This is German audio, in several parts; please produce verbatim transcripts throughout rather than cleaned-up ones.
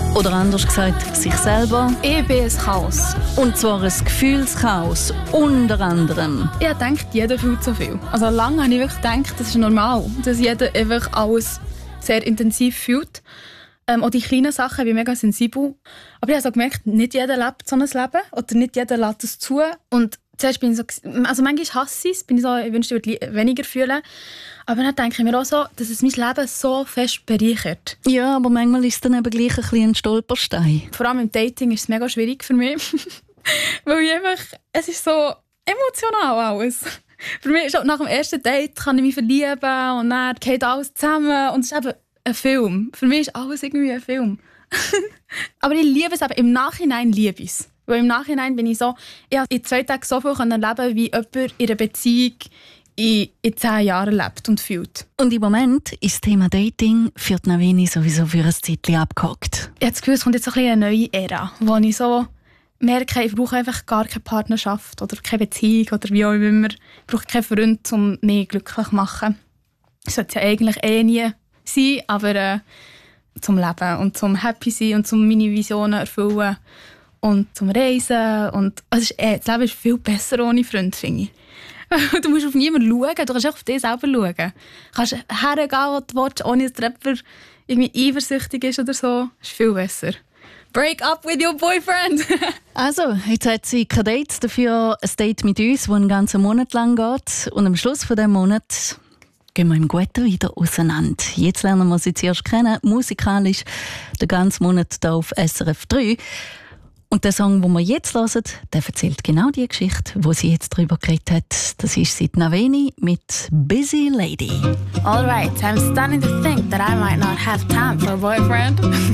Oder anders gesagt, sich selber. Ich bin ein Chaos. Und zwar ein Gefühlschaos, unter anderem. Ich denke, jeder fühlt so viel. Also lange habe ich wirklich gedacht, das ist normal, dass jeder einfach alles sehr intensiv fühlt. Ähm, auch die kleinen Sachen, ich bin mega sensibel. Aber ich habe so gemerkt, nicht jeder lebt so ein Leben oder nicht jeder lässt es zu. Und zuerst bin ich so, also manchmal hasse ich es, bin ich so, ich wünschte, ich würde weniger fühlen. Aber dann denke ich mir auch so, dass es mein Leben so fest bereichert. Ja, aber manchmal ist es dann eben gleich ein bisschen ein Stolperstein. Vor allem im Dating ist es mega schwierig für mich. Weil ich einfach, es ist so emotional alles. Für mich ist auch nach dem ersten Date kann ich mich verlieben und dann geht alles zusammen und es ist eben ein Film. Für mich ist alles irgendwie ein Film. Aber ich liebe es eben, im Nachhinein liebe ich es. Weil im Nachhinein bin ich so, ich habe in zwei Tagen so viel erleben, wie jemand in einer Beziehung in, in zehn Jahren lebt und fühlt. Und im Moment ist das Thema Dating für die Naveni sowieso für ein Zeitchen abgehakt. Ich habe das Gefühl, es kommt jetzt so ein bisschen eine neue Ära, wo ich so merke, ich brauche einfach gar keine Partnerschaft oder keine Beziehung oder wie auch immer. Ich brauche keinen Freund, um mich glücklich zu machen. Das sollte ja eigentlich eh nie sein, aber äh, zum Leben und zum Happy sein und zum meine Visionen erfüllen und zum Reisen. Und also ist, eh, das Leben ist viel besser ohne Freund, finde ich. Du musst auf niemanden schauen, du kannst auch auf dich selber schauen. Du kannst hergehen, wo du willst, ohne dass der jemand irgendwie eifersüchtig ist oder so. Das ist viel besser. Break up with your boyfriend! Also, jetzt hat sie kein Date, dafür ein Date mit uns, das einen ganzen Monat lang geht. Und am Schluss von diesem Monat gehen wir im Guten wieder auseinander. Jetzt lernen wir sie zuerst kennen, musikalisch, den ganzen Monat hier auf S R F drei. Und der Song, den wir jetzt hören, der erzählt genau die Geschichte, wo sie jetzt darüber geredet hat. Das ist Sid Naveni mit «Busy Lady». All right, I'm starting to think that I might not have time for a boyfriend.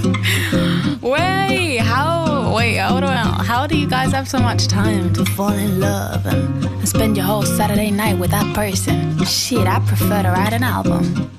wait, how? Wait, how do, I, how do you guys have so much time to fall in love and, and spend your whole Saturday night with that person? Shit, I prefer to write an album.